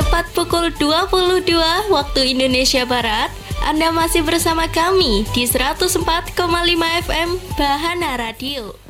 Tepat pukul 22 waktu Indonesia Barat, Anda masih bersama kami di 104,5 FM Bahana Radio.